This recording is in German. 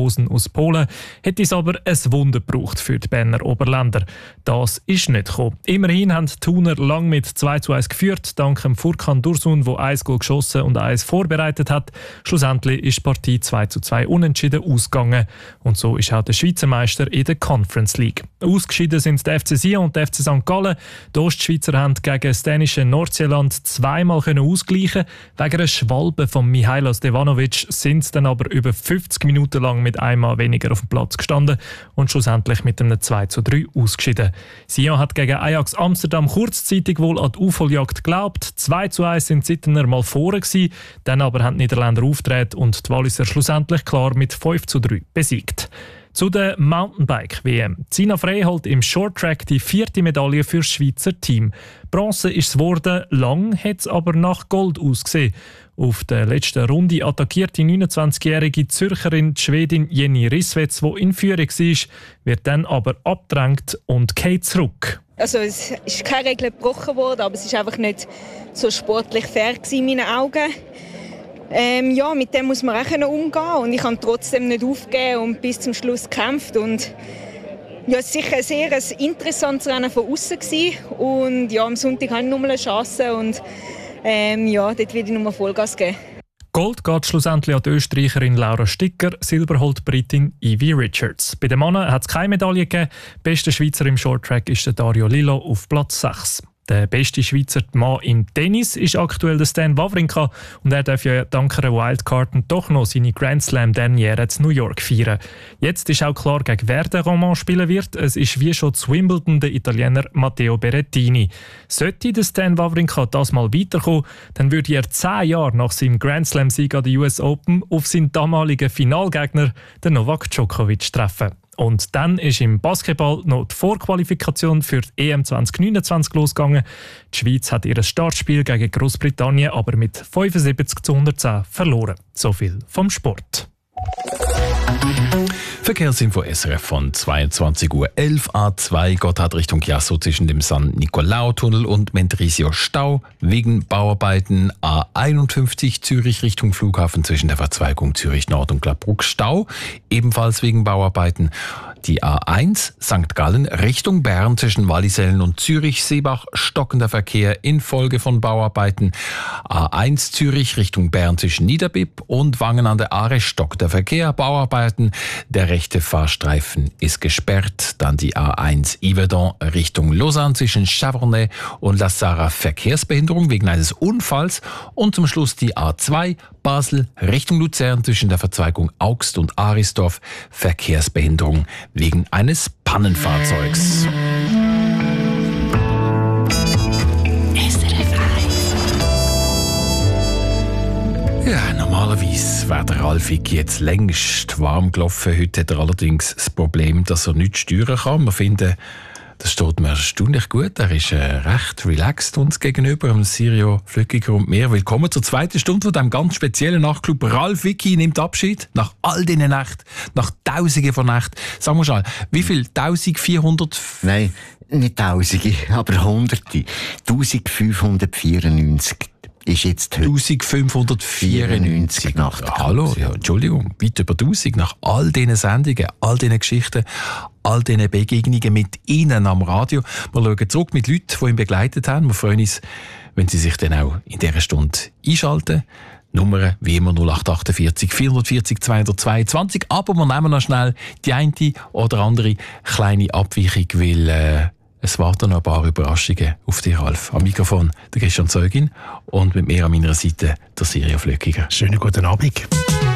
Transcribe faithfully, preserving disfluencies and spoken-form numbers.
Hosen aus Polen, hätte es aber ein Wunder gebraucht für die Berner Oberländer. Das ist nicht gekommen. Immerhin haben die Thuner lang mit zwei zu eins geführt, dank dem Furkan Dursun, der ein Goal geschossen und eins vorbereitet hat. Schlussendlich ist die Partie zwei zu zwei unentschieden ausgegangen. Und so ist auch der Schweizer Meister in der Conference League. Ausgeschieden sind der F C Sion und der F C Sankt Gallen. Die Ostschweizer haben gegen das dänische Nordseeland zweimal ausgleichen. Wegen einer Schwalbe von Mihailo Stevanovic sind sie dann aber über fünfzig Minuten lang mit einmal weniger auf dem Platz gestanden und schlussendlich mit einem zwei zu drei ausgeschieden. Sion hat gegen Ajax Amsterdam kurzzeitig wohl an die Aufholjagd geglaubt. zwei zu eins sind sie dann mal vorne gewesen, dann aber haben die Niederländer aufgedreht und die Walliser schlussendlich klar mit fünf zu drei besiegt. Zu der Mountainbike-W M. Sina Frey holt im Shorttrack die vierte Medaille für das Schweizer Team. Bronze ist es geworden, lang hat es aber nach Gold ausgesehen. Auf der letzten Runde attackiert die neunundzwanzigjährige Zürcherin die Schwedin Jenny Risswetz, die in Führung war, wird dann aber abgedrängt und geht zurück. Also es ist keine Regel gebrochen worden, aber es war einfach nicht so sportlich fair in meinen Augen. Ähm, ja, mit dem muss man auch umgehen und ich kann trotzdem nicht aufgeben und bis zum Schluss gekämpft. Und ja, es war sicher ein sehr ein interessantes Rennen von außen und ja, am Sonntag habe ich nochmal eine Chance und ähm, ja, dort werde ich nochmal Vollgas geben. Gold geht schlussendlich an die Österreicherin Laura Sticker, Silber holt die Britin Evie Richards. Bei den Männern hat es keine Medaille gegeben. Bester Schweizer im Shorttrack ist der Dario Lillo auf Platz sechs. Der beste Schweizer Mann im Tennis ist aktuell der Stan Wawrinka und er darf ja dank einer Wildcard doch noch seine Grand Slam Derniere in New York feiern. Jetzt ist auch klar, gegen wer der Roman spielen wird. Es ist wie schon zu Wimbledon der Italiener Matteo Berrettini. Sollte der Stan Wawrinka das mal weiterkommen, dann würde er zehn Jahre nach seinem Grand Slam Sieg an der U S Open auf seinen damaligen Finalgegner, den Novak Djokovic, treffen. Und dann ist im Basketball noch die Vorqualifikation für die E M zwanzig neunundzwanzig losgegangen. Die Schweiz hat ihr Startspiel gegen Großbritannien aber mit fünfundsiebzig zu hundertzehn verloren. So viel vom Sport. Verkehrsinfo S R F von zweiundzwanzig Uhr elf. A zwei Gotthard Richtung Chiasso zwischen dem San Nicolao-Tunnel und Mendrisio Stau wegen Bauarbeiten. A einundfünfzig Zürich Richtung Flughafen zwischen der Verzweigung Zürich Nord und Gladbruck Stau, ebenfalls wegen Bauarbeiten. Die A eins Sankt Gallen Richtung Bern zwischen Wallisellen und Zürich-Seebach stockender Verkehr infolge von Bauarbeiten. A eins Zürich Richtung Bern zwischen Niederbipp und Wangen an der Aare stockt der Verkehr, Bauarbeiten. Der rechte Fahrstreifen ist gesperrt. Dann die A eins Yverdon Richtung Lausanne zwischen Chavornay und La Sarre Verkehrsbehinderung wegen eines Unfalls. Und zum Schluss die A zwei Basel Richtung Luzern zwischen der Verzweigung Augst und Arisdorf Verkehrsbehinderung wegen eines Pannenfahrzeugs. Ja, normalerweise wäre der Ralf Icki jetzt längst warm gelaufen. Heute hat er allerdings das Problem, dass er nichts steuern kann. Wir finden, das steht mir erstaunlich gut. Er ist äh, recht relaxed uns gegenüber, dem Sirio Flückiger und mir. Willkommen zur zweiten Stunde von diesem ganz speziellen Nachtclub. Ralf Icki nimmt Abschied nach all diesen Nächten, nach Tausenden von Nächten. Sag mal schnell, wie viel? eintausendvierhundert? Nein, nicht Tausende, aber Hunderte. eintausendfünfhundertvierundneunzig. Ist jetzt heute eintausendfünfhundertvierundneunzig Nacht. Ja, hallo, ja, Entschuldigung, weit über tausend nach all diesen Sendungen, all diesen Geschichten, all diesen Begegnungen mit Ihnen am Radio. Wir schauen zurück mit Leuten, die ihn begleitet haben. Wir freuen uns, wenn Sie sich dann auch in dieser Stunde einschalten. Nummer wie immer null acht achtundvierzig vierhundertvierzig zweihundertzweiundzwanzig. Aber wir nehmen noch schnell die eine oder andere kleine Abweichung, weil äh, es warten noch ein paar Überraschungen auf dich, Ralf. Am Mikrofon der Christian Zeugin und mit mir an meiner Seite der Sirio Flückiger. Schönen guten Abend.